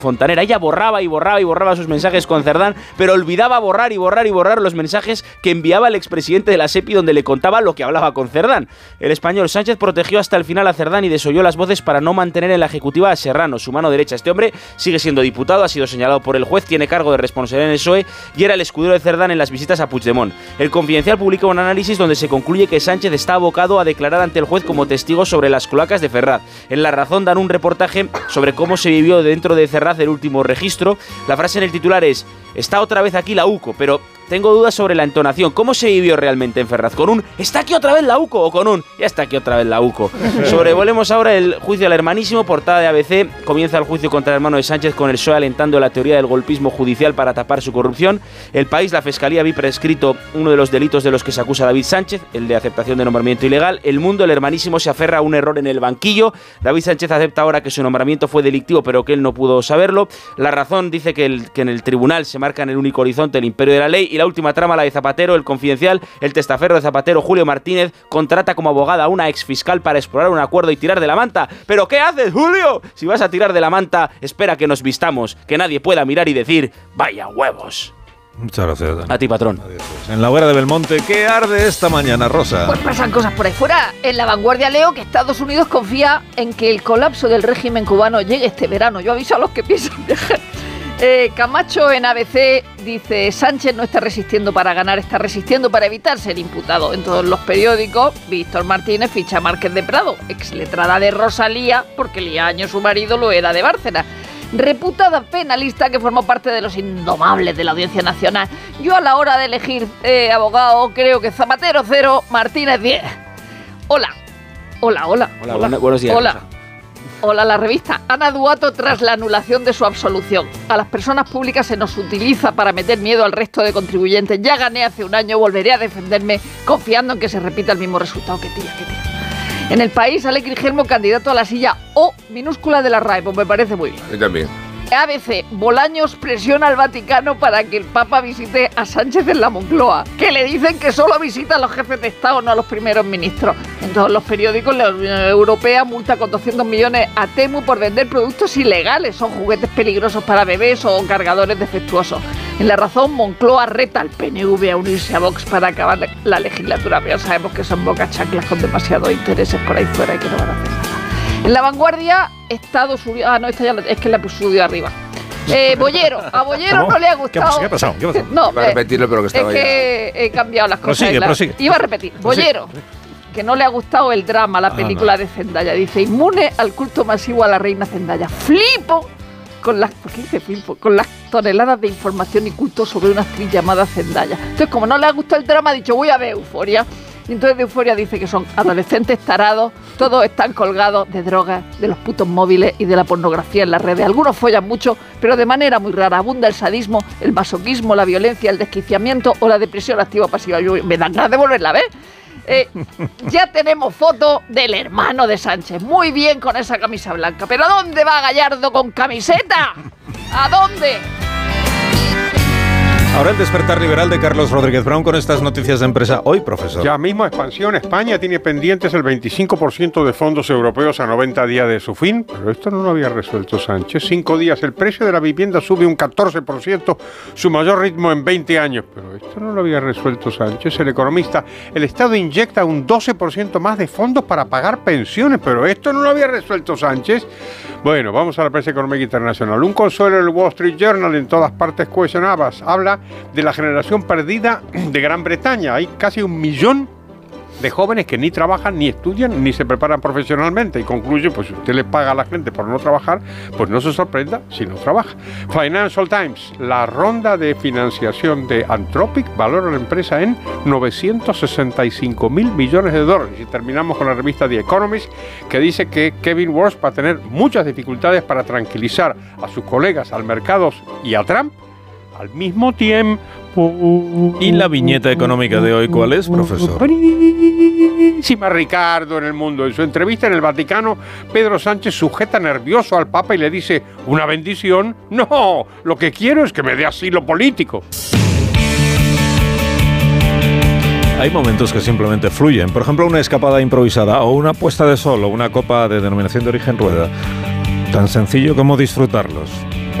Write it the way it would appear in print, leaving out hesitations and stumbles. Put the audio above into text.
fontanera. Ella borraba y borraba sus mensajes con Cerdán, pero olvidaba borrar los mensajes que enviaba el expresidente de la SEPI, donde le contaba lo que hablaba con Cerdán. El español Sánchez protegió hasta el final a Cerdán y desoyó las voces para no mantener en la ejecutiva a Serrano, su mano derecha. Este hombre sigue siendo diputado, ha sido señalado por el juez, tiene cargo de responsabilidad en el PSOE y era el escudero de Cerdán en las visitas a Puigdemont. El Confidencial publica un análisis donde se concluye que Sánchez está abocado a declarar ante el juez como testigo sobre las cloacas de Ferraz. En La Razón dan un reportaje sobre cómo se vivió dentro de Ferraz el último registro. La frase en el titular es: está otra vez aquí la UCO, pero tengo dudas sobre la entonación. ¿Cómo se vivió realmente en Ferraz? ¿Con un está aquí otra vez la UCO o con un ya está aquí otra vez la UCO? Sobrevolemos ahora el juicio al hermanísimo. Portada de ABC: comienza el juicio contra el hermano de Sánchez con el PSOE alentando la teoría del golpismo judicial para tapar su corrupción. El País: la Fiscalía vi prescrito uno de los delitos de los que se acusa David Sánchez, el de aceptación de nombramiento ilegal. El Mundo: el hermanísimo se aferra a un error en el banquillo. David Sánchez acepta ahora que su nombramiento fue delictivo, pero que él no pudo saberlo. La Razón dice que en el tribunal se marca en el único horizonte el imperio de la ley. Y la última trama, la de Zapatero. El Confidencial: el testaferro de Zapatero, Julio Martínez, contrata como abogada a una exfiscal para explorar un acuerdo y tirar de la manta. ¿Pero qué haces, Julio? Si vas a tirar de la manta, espera que nos vistamos, que nadie pueda mirar y decir vaya huevos. Muchas gracias, Dani. A ti, patrón. Adiós. En la hoguera de Belmonte, ¿qué arde esta mañana, Rosa? Pues pasan cosas por ahí fuera. En La Vanguardia leo que Estados Unidos confía en que el colapso del régimen cubano llegue este verano. Yo aviso a los que piensan viajar. Camacho en ABC dice: Sánchez no está resistiendo para ganar, está resistiendo para evitar ser imputado. En todos los periódicos, Víctor Martínez ficha a Márquez de Prado, exletrada de Rosalía, porque Liaño, su marido, lo era de Bárcenas. Reputada penalista que formó parte de los indomables de la Audiencia Nacional. Yo a la hora de elegir abogado creo que Zapatero 0, Martínez 10. Hola, buenos días. Hola, la revista. Ana Duato tras la anulación de su absolución. A las personas públicas se nos utiliza para meter miedo al resto de contribuyentes. Ya gané hace un año, volveré a defenderme confiando en que se repita el mismo resultado. Qué tía. En El País, Alex Grigelmo, candidato a la silla O minúscula de la RAE. Pues me parece muy bien. Yo también. ABC: Bolaños presiona al Vaticano para que el Papa visite a Sánchez en la Moncloa, que le dicen que solo visita a los jefes de Estado, no a los primeros ministros. En todos los periódicos, la Unión Europea multa con 200 millones a Temu por vender productos ilegales. Son juguetes peligrosos para bebés o cargadores defectuosos. En La Razón, Moncloa reta al PNV a unirse a Vox para acabar la legislatura. Pero sabemos que son bocas chanclas con demasiados intereses por ahí fuera y que no van a hacer nada. En La Vanguardia, Estados Unidos... Ah, no, esta ya es que la subió arriba. Bollero. A Bollero no le ha gustado... ¿Qué ha pasado? No, iba a repetirlo, pero que estaba es que he cambiado las cosas. Prosigue. Iba a repetir. Bollero, que no le ha gustado el drama, la película de Zendaya. Dice: inmune al culto masivo a la reina Zendaya. Flipo con las... ¿Por qué dice flipo? Con las toneladas de información y culto sobre una actriz llamada Zendaya. Entonces, como no le ha gustado el drama, ha dicho: voy a ver Euforia. Y entonces de Euforia dice que son adolescentes tarados, todos están colgados de drogas, de los putos móviles y de la pornografía en las redes. Algunos follan mucho, pero de manera muy rara. Abunda el sadismo, el masoquismo, la violencia, el desquiciamiento o la depresión activa o pasiva. Me dan ganas de volverla a ver. Ya tenemos foto del hermano de Sánchez. Muy bien con esa camisa blanca. ¿Pero a dónde va Gallardo con camiseta? ¿A dónde? Ahora el despertar liberal de Carlos Rodríguez Brown con estas noticias de empresa. Hoy, profesor. Ya mismo Expansión España tiene pendientes el 25% de fondos europeos a 90 días de su fin, pero esto no lo había resuelto Sánchez. 5 días, el precio de la vivienda sube un 14%, su mayor ritmo en 20 años, pero esto no lo había resuelto Sánchez. El Economista: el Estado inyecta un 12% más de fondos para pagar pensiones, pero esto no lo había resuelto Sánchez. Bueno, vamos a la prensa económica internacional. Un consuelo del Wall Street Journal, en todas partes cohesionadas, habla de la generación perdida de Gran Bretaña. Hay casi 1 millón de jóvenes que ni trabajan, ni estudian, ni se preparan profesionalmente. Y concluye: pues si usted le paga a la gente por no trabajar, pues no se sorprenda si no trabaja. Financial Times: la ronda de financiación de Anthropic valora a la empresa en 965.000 millones de dólares. Y terminamos con la revista The Economist, que dice que Kevin Walsh va a tener muchas dificultades para tranquilizar a sus colegas, al mercado y a Trump al mismo tiempo. ¿Y la viñeta económica de hoy cuál es, profesor? Buenísima, Ricardo, en El Mundo. En su entrevista en el Vaticano, Pedro Sánchez sujeta nervioso al Papa y le dice: ¿una bendición? No, lo que quiero es que me dé asilo político. Hay momentos que simplemente fluyen. Por ejemplo, una escapada improvisada o una puesta de sol o una copa de denominación de origen rueda. Tan sencillo como disfrutarlos.